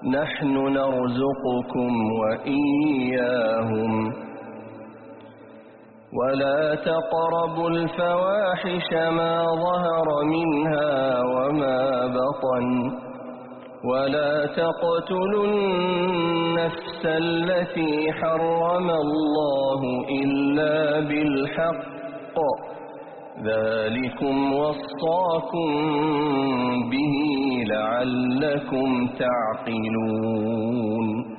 نحن نرزقكم وإياهم ولا تقربوا الفواحش ما ظهر منها وما بطن ولا تقتلوا النفس التي حرم الله إلا بالحق ذلكم وصاكم به لعلكم تعقلون